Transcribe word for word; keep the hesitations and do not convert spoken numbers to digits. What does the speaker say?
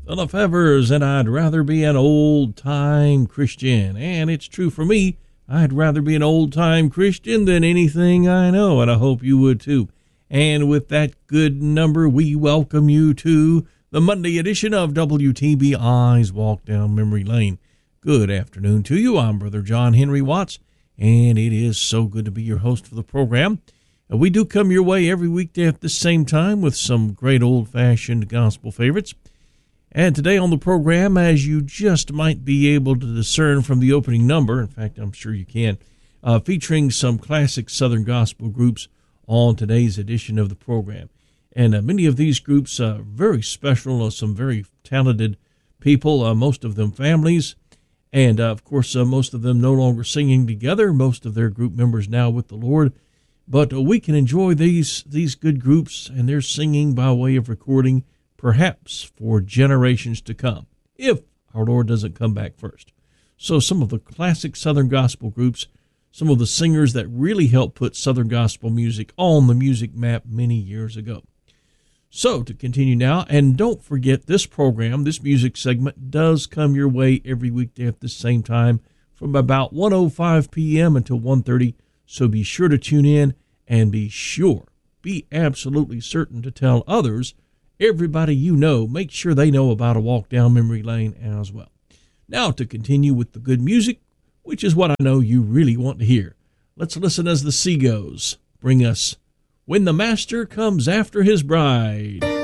the Lefevers, and I'd rather be an old-time Christian. And it's true for me. I'd rather be an old-time Christian than anything I know, and I hope you would too. And with that good number, we welcome you to the Monday edition of W T B I's Walk Down Memory Lane. Good afternoon to you. I'm Brother John Henry Watts, and it is so good to be your host for the program. We do come your way every weekday at the same time with some great old-fashioned gospel favorites. And today on the program, as you just might be able to discern from the opening number, in fact, I'm sure you can, uh, featuring some classic Southern gospel groups on today's edition of the program. And uh, many of these groups are very special, uh, some very talented people, uh, most of them families. And, uh, of course, uh, most of them no longer singing together, most of their group members now with the Lord. But uh, we can enjoy these these good groups and their singing by way of recording, perhaps for generations to come, if our Lord doesn't come back first. So some of the classic Southern gospel groups, some of the singers that really helped put Southern gospel music on the music map many years ago. So to continue now, and don't forget this program, this music segment, does come your way every weekday at the same time from about one oh five p.m. until one thirty. So be sure to tune in and be sure, be absolutely certain to tell others, everybody you know, make sure they know about A Walk Down Memory Lane as well. Now to continue with the good music, which is what I know you really want to hear. Let's listen as the Seagulls bring us When the Master Comes After His Bride.